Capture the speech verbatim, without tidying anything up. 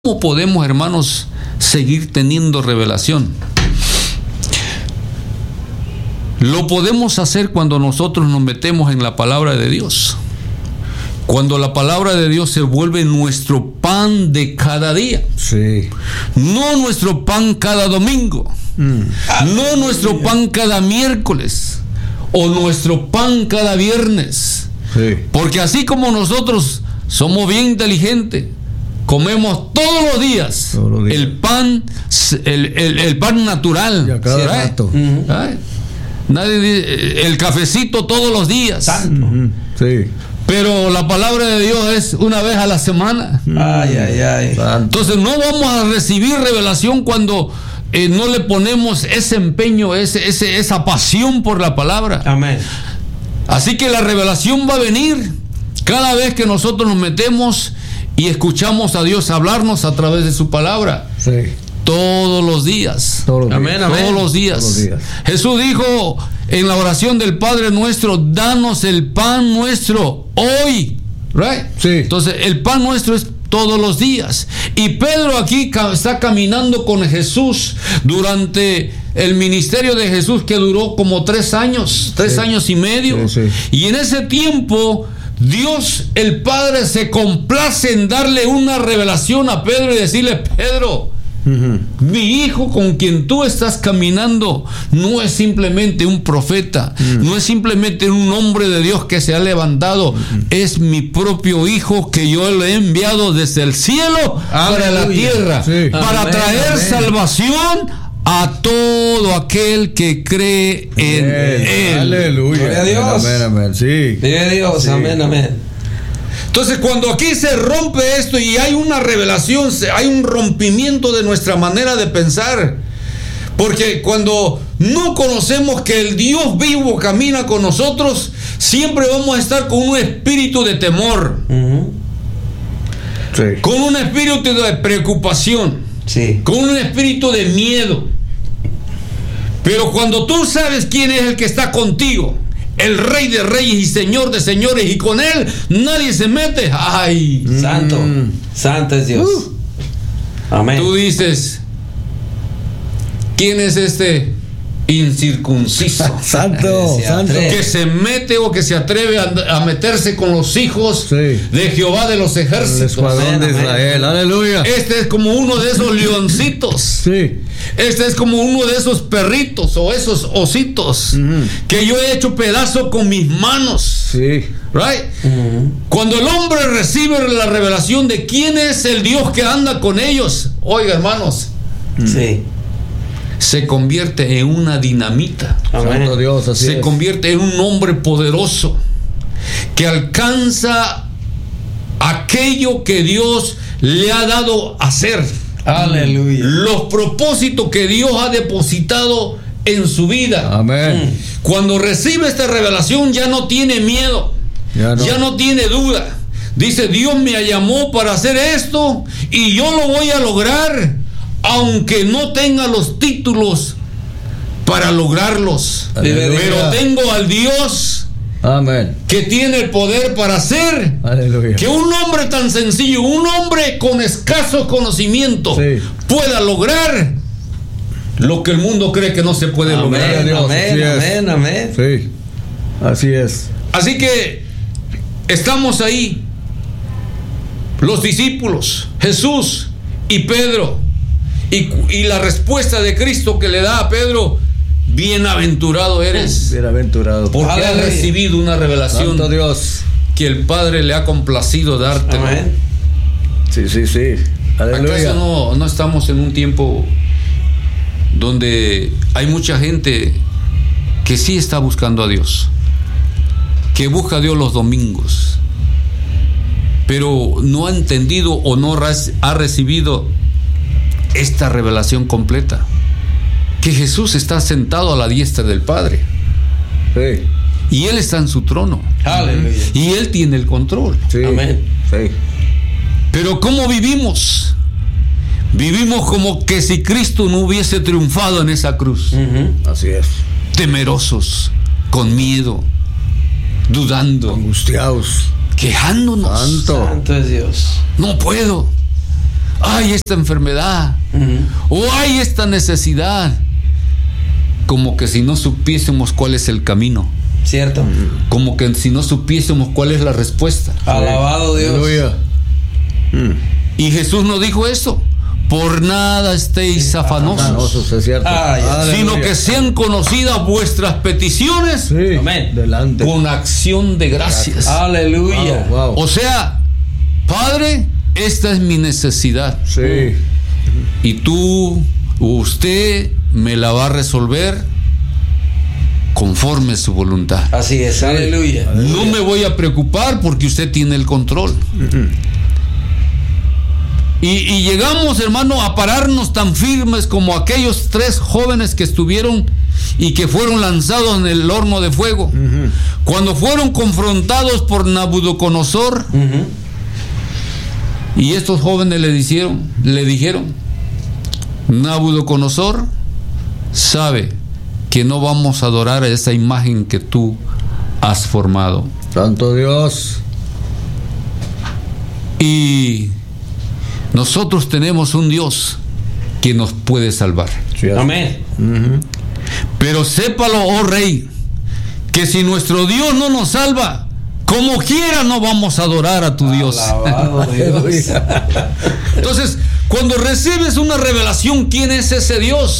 ¿Cómo podemos, hermanos, seguir teniendo revelación? Lo podemos hacer cuando nosotros nos metemos en la palabra de Dios. Cuando la palabra de Dios se vuelve nuestro pan de cada día. Sí. No nuestro pan cada domingo. Mm. No nuestro pan cada miércoles. O nuestro pan cada viernes. Sí. Porque así como nosotros somos bien inteligentes, comemos todos los días, todos los días. el pan, el, el, el pan natural. Y a cada ¿sí? rato. Uh-huh. Ay, nadie dice, el cafecito todos los días. Santo. Uh-huh. Sí. Pero la palabra de Dios es una vez a la semana. Ay, ay, ay. Entonces no vamos a recibir revelación cuando eh, no le ponemos ese empeño, ese, ese, esa pasión por la palabra. Amén. Así que la revelación va a venir cada vez que nosotros nos metemos y escuchamos a Dios hablarnos a través de su palabra. Sí. Todos los días. Todos los amén, días. amén. Todos los días. Todos los días. Jesús dijo en la oración del Padre nuestro: danos el pan nuestro hoy. Right? Sí. Entonces, el pan nuestro es todos los días. Y Pedro aquí ca- está caminando con Jesús durante el ministerio de Jesús, que duró como tres años, tres Sí. años y medio. Sí, sí. Y en ese tiempo, Dios el Padre se complace en darle una revelación a Pedro y decirle: Pedro, Uh-huh. mi hijo con quien tú estás caminando no es simplemente un profeta, uh-huh. no es simplemente un hombre de Dios que se ha levantado, uh-huh. es mi propio hijo que yo le he enviado desde el cielo para la tierra, sí. para Amén, traer amén. salvación a todo aquel que cree en Bien. él. Aleluya. Gloria a Dios. Amén, amén. Sí. Vive Dios, Sí. amén, amén. Entonces, cuando aquí se rompe esto y hay una revelación, hay un rompimiento de nuestra manera de pensar. Porque cuando no conocemos que el Dios vivo camina con nosotros, siempre vamos a estar con un espíritu de temor, Uh-huh. Sí. con un espíritu de preocupación, Sí. con un espíritu de miedo. Pero cuando tú sabes quién es el que está contigo, el Rey de Reyes y Señor de Señores, y con él nadie se mete, ay, Santo, Mm. santo es Dios. Uh. Amén. tú dices: ¿quién es este incircunciso Santo, Se santo. atreve. que se mete o que se atreve a, a meterse con los hijos Sí. de Jehová de los El ejércitos? escuadrón de Amén, Israel. Aleluya. Este es como uno de esos leoncitos. Sí. Este es como uno de esos perritos o esos ositos Ujú. que yo he hecho pedazo con mis manos. Sí. Right? Uh-huh. Cuando el hombre recibe la revelación de quién es el Dios que anda con ellos, oiga, hermanos, Sí. se convierte en una dinamita. Amén. Santo Dios, así Se es. convierte en un hombre poderoso que alcanza aquello que Dios le ha dado a hacer, Aleluya. los propósitos que Dios ha depositado en su vida. Amén. Cuando recibe esta revelación, ya no tiene miedo, Ya no. ya no tiene duda. Dice: Dios me llamó para hacer esto y yo lo voy a lograr, aunque no tenga los títulos para lograrlos. Aleluya. Pero tengo al Dios Amén. que tiene el poder para hacer Aleluya. que un hombre tan sencillo, un hombre con escaso conocimiento, Sí. pueda lograr lo que el mundo cree que no se puede lograr. Amén, Dios, amén, así es. amén, amén. Sí. Así es. Así que estamos ahí, los discípulos, Jesús y Pedro, y, y la respuesta de Cristo que le da a Pedro: bienaventurado eres, Bienaventurado. porque has Aleluya. recibido una revelación Santo Dios. que el Padre le ha complacido darte. Amén. Sí, sí, sí. Aleluya. ¿Acaso no, no estamos en un tiempo donde hay mucha gente que sí está buscando a Dios, que busca a Dios los domingos, pero no ha entendido o no ha recibido esta revelación completa, que Jesús está sentado a la diestra del Padre Sí. y Él está en su trono Aleluya. y Él tiene el control? Sí. Amén. Sí. Pero ¿cómo vivimos? Vivimos como que si Cristo no hubiese triunfado en esa cruz, Uh-huh. Así es. temerosos, con miedo, dudando, Angustiados. quejándonos. Santo. Santo es Dios. No puedo. hay esta enfermedad, uh-huh. o hay esta necesidad, como que si no supiésemos cuál es el camino. Cierto. Como que si no supiésemos cuál es la respuesta. Alabado Dios. Aleluya. Mm. Y Jesús nos dijo eso: por nada estéis Sí, afanosos, Afanosos, es cierto. Ay, sino Aleluya. que sean conocidas vuestras peticiones Sí, Amén. delante. con acción de gracias. Aleluya. Wow, wow. O sea, Padre, esta es mi necesidad. Sí. Y tú, usted, me la va a resolver conforme a su voluntad. Así es. Aleluya. No me voy a preocupar porque usted tiene el control. Y, y llegamos, hermano, a pararnos tan firmes como aquellos tres jóvenes que estuvieron y que fueron lanzados en el horno de fuego. Uh-huh. Cuando fueron confrontados por Nabucodonosor, Uh-huh. y estos jóvenes le dijeron, le dijeron, Nabucodonosor sabe que no vamos a adorar a esa imagen que tú has formado. Santo Dios. Y nosotros tenemos un Dios que nos puede salvar. Sí, Amén. uh-huh. Pero sépalo, oh rey, que si nuestro Dios no nos salva, como quiera no vamos a adorar a tu Dios. Alabado Dios. Aleluya. Entonces, cuando recibes una revelación, ¿quién es ese Dios?